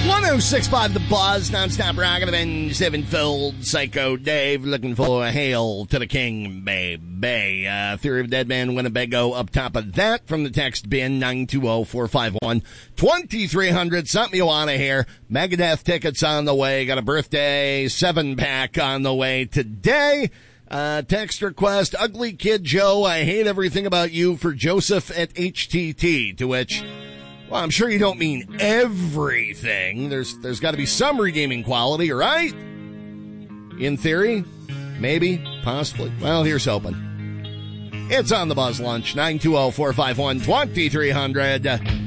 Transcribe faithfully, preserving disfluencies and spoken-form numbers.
one oh six point five The Buzz, nonstop rock, and Sevenfold, Psycho Dave, looking for a hail to the king, baby. Uh, Theory of a Dead Man, Winnebago, up top of that from the text bin, nine two zero, four five one, two three zero zero, something you want to hear. Megadeth tickets on the way, got a birthday seven-pack on the way today. Uh, text request, Ugly Kid Joe, I hate everything about you for Joseph at H T T, to which... well, I'm sure you don't mean everything. There's there's got to be some redeeming quality, right? In theory, maybe, possibly. Well, here's hoping. It's on the Buzz Lunch, nine two zero, four five one, two three zero zero.